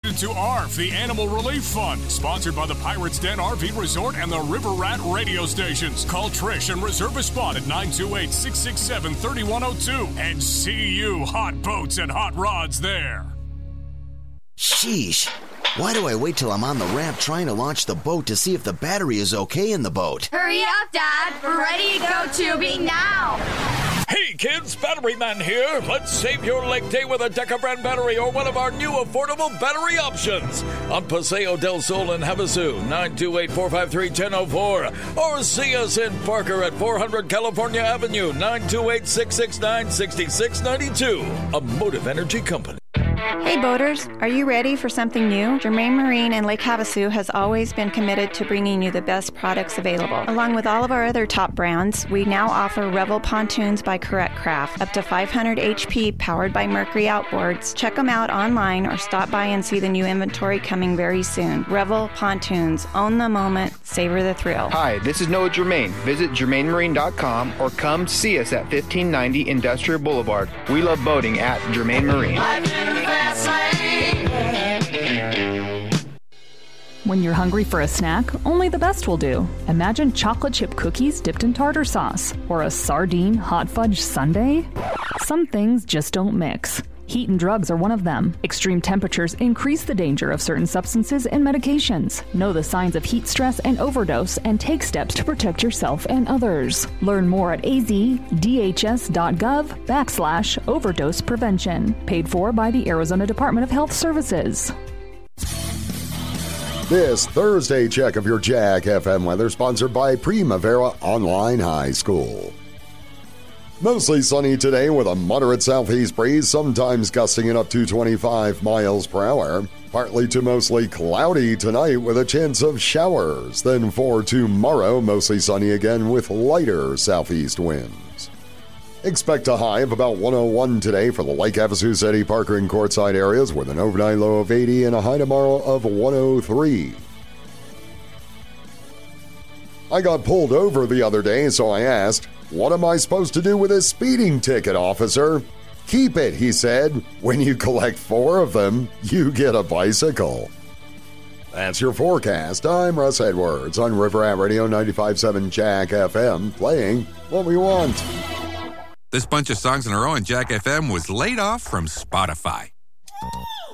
Listen to ARF, the Animal Relief Fund, sponsored by the Pirates Den RV Resort and the River Rat radio stations. Call Trish and reserve a spot at 928-667-3102 and see you hot boats and hot rods there. Sheesh. Why do I wait till I'm on the ramp trying to launch the boat to see if the battery is okay in the boat? Hurry up, Dad. We're ready to go tubing now. Hey kids, Battery Man here. Let's save your lake day with a Deca brand battery or one of our new affordable battery options. On Paseo del Sol in Havasu, 928-453-1004. Or see us in Parker at 400 California Avenue, 928-669-6692. A Motive Energy Company. Hey boaters, are you ready for something new? Germain Marine and Lake Havasu has always been committed to bringing you the best products available. Along with all of our other top brands, we now offer Revel pontoons by Correct Craft, up to 500 HP, powered by Mercury outboards. Check them out online or stop by and see the new inventory coming very soon. Revel pontoons, own the moment, savor the thrill. Hi, this is Noah Germain. Visit GermainMarine.com or come see us at 1590 Industrial Boulevard. We love boating at Germain Marine. When you're hungry for a snack, only the best will do. Imagine chocolate chip cookies dipped in tartar sauce, or a sardine hot fudge sundae. Some things just don't mix. Heat and drugs are one of them. Extreme temperatures increase the danger of certain substances and medications. Know the signs of heat stress and overdose and take steps to protect yourself and others. Learn more at azdhs.gov/overdose prevention. Paid for by the Arizona Department of Health Services. This Thursday check of your Jack FM weather sponsored by Primavera Online High School. Mostly sunny today with a moderate southeast breeze, sometimes gusting at up to 25 miles per hour. Partly to mostly cloudy tonight with a chance of showers. Then for tomorrow, mostly sunny again with lighter southeast winds. Expect a high of about 101 today for the Lake Havasu, City, Parker, and Quartzsite areas with an overnight low of 80 and a high tomorrow of 103. I got pulled over the other day, so I asked, "What am I supposed to do with this speeding ticket, officer?" "Keep it," he said. "When you collect 4 of them, you get a bicycle." That's your forecast. I'm Russ Edwards on River Rat Radio 95.7 Jack FM, playing what we want. This bunch of songs in a row on Jack FM was laid off from Spotify.